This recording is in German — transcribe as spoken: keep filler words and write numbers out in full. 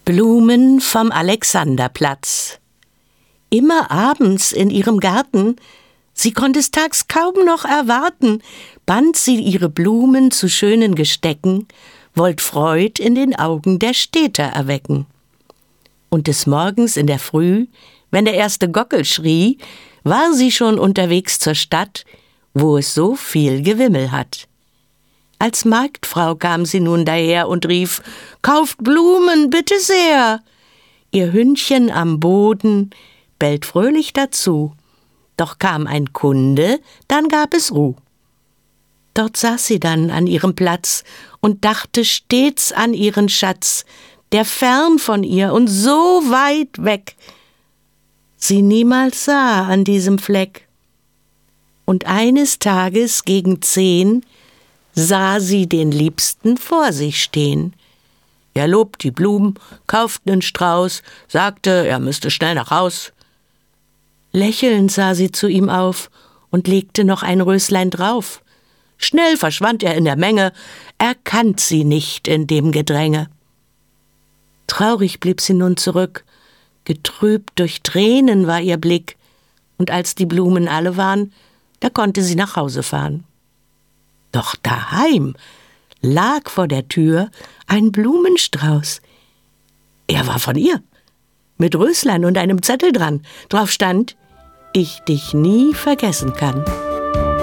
Blumen vom Alexanderplatz. Immer abends in ihrem Garten, sie konnt es tags kaum noch erwarten, band sie ihre Blumen zu schönen Gestecken, wollt Freud in den Augen der Städter erwecken. Und des Morgens in der Früh, wenn der erste Gockel schrie, war sie schon unterwegs zur Stadt, wo es so viel Gewimmel hat. Als Marktfrau kam sie nun daher und rief: »Kauft Blumen, bitte sehr!« Ihr Hündchen am Boden bellt fröhlich dazu. Doch kam ein Kunde, dann gab es Ruh. Dort saß sie dann an ihrem Platz und dachte stets an ihren Schatz, der fern von ihr und so weit weg sie niemals sah an diesem Fleck. Und eines Tages gegen zehn sah sie den Liebsten vor sich stehen. Er lobt die Blumen, kauft nen Strauß, sagte, er müsste schnell nach Haus. Lächelnd sah sie zu ihm auf und legte noch ein Röslein drauf. Schnell verschwand er in der Menge, erkannt sie nicht in dem Gedränge. Traurig blieb sie nun zurück, getrübt durch Tränen war ihr Blick, und als die Blumen alle waren, da konnte sie nach Hause fahren. Doch daheim lag vor der Tür ein Blumenstrauß. Er war von ihr, mit Röslein und einem Zettel dran. Drauf stand: »Ich dich nie vergessen kann.«